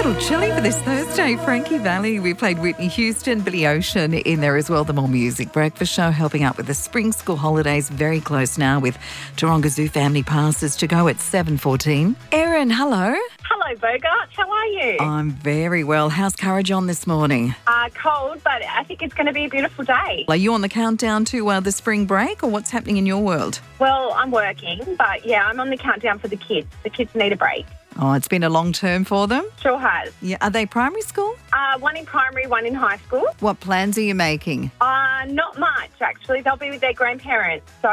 little chilly for this Thursday. Frankie Valli, we played Whitney Houston, Billy Ocean in there as well. The More Music Breakfast Show helping out with the spring school holidays. Very close now with Taronga Zoo family passes to go at 7:14. Erin, hello. Hello, Bogart. How are you? I'm very well. How's Courage on this morning? Cold, but I think it's going to be a beautiful day. Are you on the countdown to the spring break, or what's happening in your world? Well, I'm working, but yeah, I'm on the countdown for the kids. The kids need a break. Oh, it's been a long term for them? Sure has. Yeah. Are they primary school? One in primary, one in high school. What plans are you making? Not much, actually. They'll be with their grandparents, so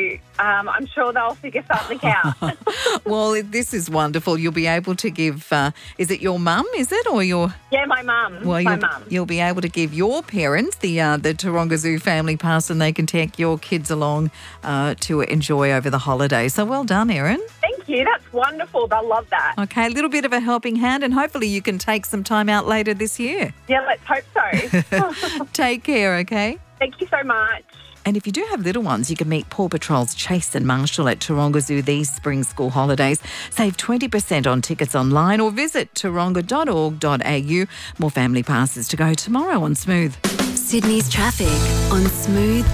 I'm sure they'll figure something out. Well, this is wonderful. You'll be able to give, is it your mum, is it, or your... Yeah, my mum. Well, my mum. You'll be able to give your parents the Taronga Zoo family pass, and they can take your kids along to enjoy over the holidays. So well done, Erin. Thank you. That's wonderful. They'll love that. Okay, a little bit of a helping hand, and hopefully you can take some time out later this year. Yeah, let's hope so. Take care, okay? Thank you so much. And if you do have little ones, you can meet Paw Patrol's Chase and Marshall at Taronga Zoo these spring school holidays. Save 20% on tickets online or visit taronga.org.au. More family passes to go tomorrow on Smooth. Sydney's traffic on Smooth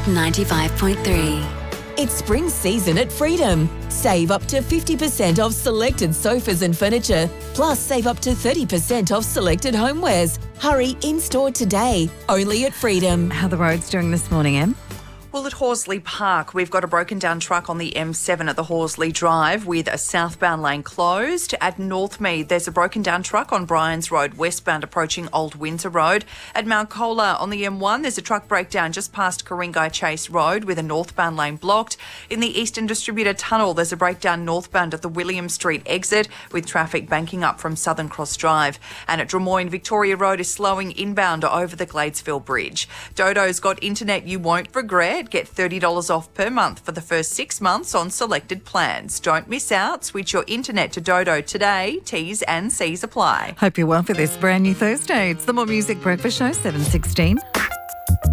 95.3. It's spring season at Freedom. Save up to 50% off selected sofas and furniture. Plus, save up to 30% off selected homewares. Hurry in-store today. Only at Freedom. How are the roads doing this morning, Em? Well, at Horsley Park, we've got a broken down truck on the M7 at the Horsley Drive with a southbound lane closed. At Northmead, there's a broken down truck on Bryans Road, westbound approaching Old Windsor Road. At Mount Colah on the M1, there's a truck breakdown just past Ku-ring-gai Chase Road with a northbound lane blocked. In the Eastern Distributor Tunnel, there's a breakdown northbound at the William Street exit with traffic banking up from Southern Cross Drive. And at Drummoyne, Victoria Road is slowing inbound over the Gladesville Bridge. Dodo's got internet you won't regret. Get $30 off per month for the first 6 months on selected plans. Don't miss out. Switch your internet to Dodo today. T's and C's apply. Hope you're well for this brand new Thursday. It's the More Music Breakfast Show, 7:16.